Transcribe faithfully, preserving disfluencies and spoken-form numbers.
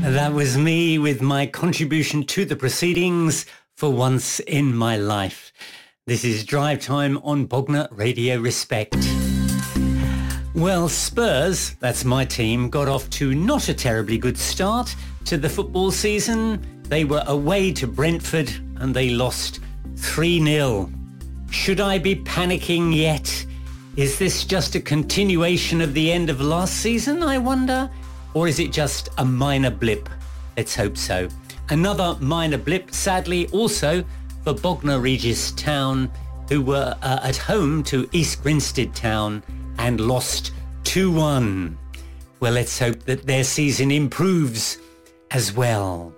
That was me with my contribution to the proceedings for once in my life. This is Drive Time on Bognor Radio Respect. Well, Spurs, that's my team, got off to not a terribly good start to the football season. They were away to Brentford and they lost three nil. Should I be panicking yet? Is this just a continuation of the end of last season, I wonder? Or is it just a minor blip? Let's hope so. Another minor blip, sadly, also for Bognor Regis Town, who were uh, at home to East Grinstead Town and lost two one. Well, let's hope that their season improves as well.